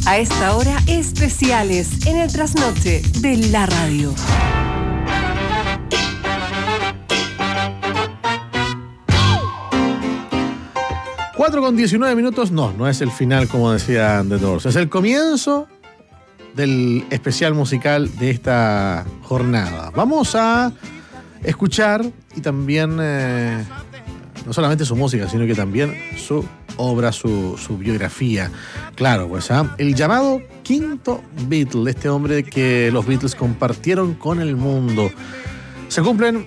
A esta hora, especiales en el trasnoche de la radio. 4:19. No es el final como decía The Doors. Es el comienzo del especial musical de esta jornada. Vamos a escuchar y también no solamente su música, sino que también su obra, su biografía. Claro, pues el llamado quinto Beatle, este hombre que los Beatles compartieron con el mundo. Se cumplen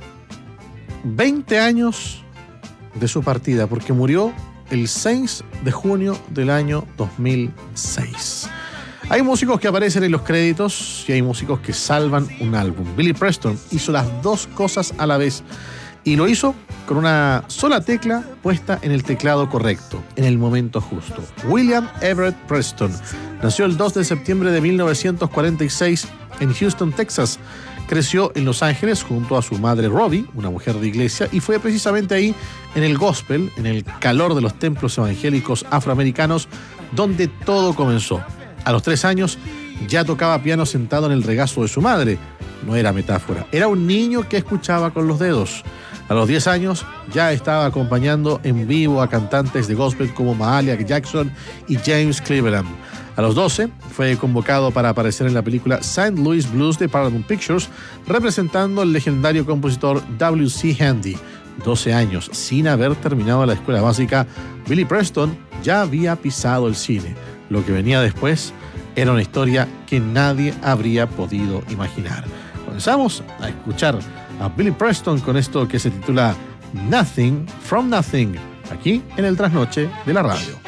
20 años de su partida, porque murió el 6 de junio del año 2006. Hay músicos que aparecen en los créditos y hay músicos que salvan un álbum. Billy Preston hizo las dos cosas a la vez y lo hizo con una sola tecla puesta en el teclado correcto, en el momento justo. William Everett Preston nació el 2 de septiembre de 1946 en Houston, Texas. Creció en Los Ángeles junto a su madre Robbie, una mujer de iglesia, y fue precisamente ahí, en el gospel, en el calor de los templos evangélicos afroamericanos, donde todo comenzó. A los 3 años ya tocaba piano sentado en el regazo de su madre. No era metáfora, era un niño que escuchaba con los dedos. A los 10 años ya estaba acompañando en vivo a cantantes de gospel como Mahalia Jackson y James Cleveland. A los 12 fue convocado para aparecer en la película St. Louis Blues de Paramount Pictures, representando al legendario compositor W.C. Handy. 12 años sin haber terminado la escuela básica, Billy Preston ya había pisado el cine. Lo que venía después era una historia que nadie habría podido imaginar. Comenzamos a escuchar a Billy Preston con esto que se titula Nothing from Nothing, aquí en el trasnoche de la radio.